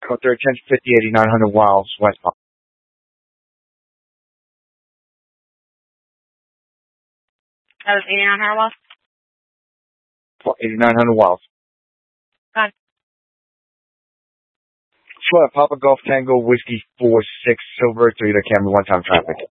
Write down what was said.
Code 3, 1050, 8900 Wiles, West Palm. 8900 Wiles? 8900 Wiles. Gone. Papa Golf Tango Whiskey 46 Silver 3 to Camry 1-time traffic.